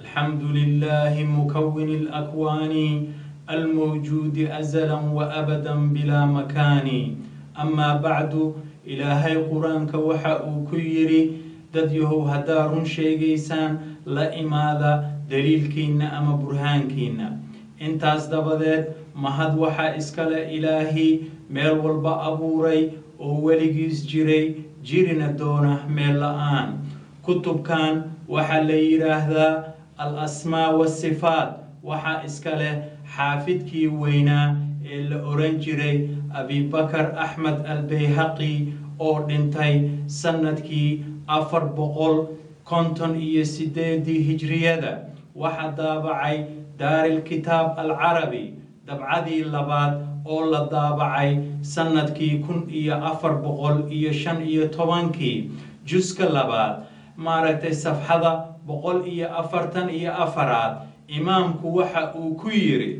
الحمد لله مكون الأكوان الموجود أزلا وأبدا بلا مكان. أما بعد إلهي قرآنك وحاو كيري دديهو هدارون شيغيسان لا إماذا دليلكينا أما برهانكينا intaas dabadeed mahad waxa iskale ilaahi meel walba abuuray oo weligiis jirina doona meel la'aan. kutubkan waxa la yiraahdaa al-asmaa was-sifaat waxa iskale xaafidkii weynaa ee la oran jiray Abi Bakr Ahmad al-Bayhaqi oo dhintay sanadkii 458 hijriyada. waxa daabacay دار الكتاب العربي دبعدي لباد أو لدابعي سندكي كن إيا أفر بقول إيا شن إيا طوانكي جزك لباد مارتي صفحة بقول إيا أفرتن إيا أفراد إمامك وحا كيري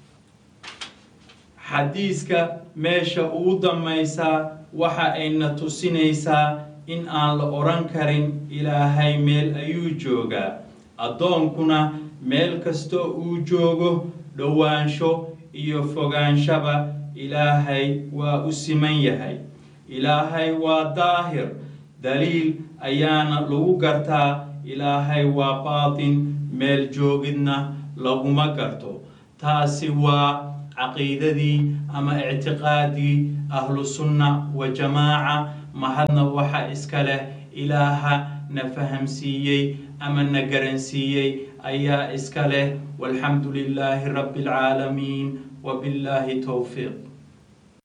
حديثك ماشا أودم ميسا وحا إن تسينيسا إن آن لأورانكرين إلهي ميل أيو جوغا أدونكنا meel kasto uu joogo dhowaansho iyo fogaanshaba ilaahay waa u siman yahay. ilaahay waa daahir daliil ayaana lagu gartaa. ilaahay waa baatin meel joogidna laguma garto. taasi waa caqiidadii ama ictiqaadii ahlu sunna wa jamaaca. mahadna waxa iska leh ilaaha na fahamsiiyey ama na garansiiyey ayaa iska leh. walxamdu lilaahi rabbi alcaalamiin wabilaahi towfiiq.